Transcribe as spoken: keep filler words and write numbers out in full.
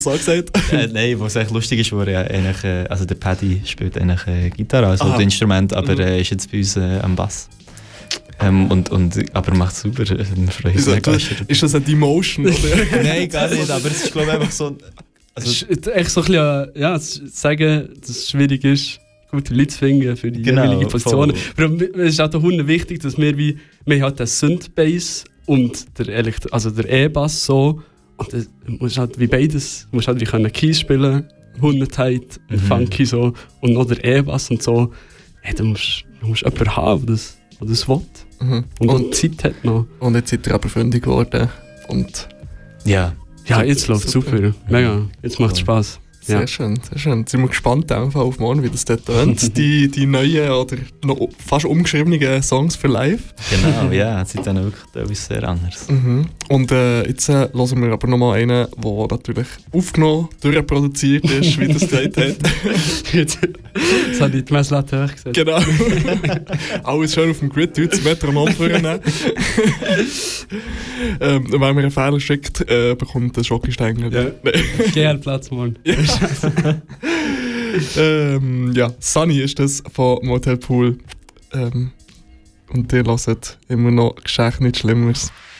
so gesagt? äh, nein, was eigentlich lustig ist, wo er eigentlich, äh, also der Paddy spielt eigentlich äh, Gitarre als Instrument, aber er äh, ist jetzt bei uns äh, am Bass. Ähm, und, und, aber macht es super, wir freuen uns mega. Ist das eine Demotion? Oder? Nein, gar nicht, aber es ist glaube ich einfach so... Also, es ist echt so ein bisschen, ja, sagen, dass es schwierig ist, gute Leute zu finden für die genau, jeweiligen Positionen. Voll. Aber es ist auch der Hunde wichtig, dass wir wie, wir haben halt den Synth-Bass und der Elektro- also der E-Bass so. Und du musst halt wie beides, du musst halt wie können Keys spielen, Hunde-Tight, mhm. Funky so, und noch der E-Bass und so. Hey, du musst, du musst jemanden haben, der das, der das will. Mhm. Und, und und Zeit hat noch. Und jetzt seid ihr aber Freunde geworden. Und ja. Ja, jetzt läuft es super. super. Mega, jetzt macht es Spaß. Sehr ja. schön, sehr schön. Sind wir gespannt einfach auf morgen, wie das dort tönt. die, die neuen oder noch fast umgeschriebenen Songs für live. Genau, ja, es ist dann wirklich etwas sehr anderes. Mhm. Und äh, jetzt äh, hören wir aber nochmal einen, der natürlich aufgenommen, durchproduziert ist, wie das gesagt hat. Das habe ich die Messlatte hochgesetzt. Genau. Alles schön auf dem Grid, heute das Metronom vornehmen. ähm, wenn man einen Fehler schickt, äh, bekommt der Schokostängel. Ja. Geh Platz morgen. Ja. ähm, ja, Sunny ist das von Motel Pool. Ähm, und ihr hört immer noch Geschichte nicht Schlimmeres.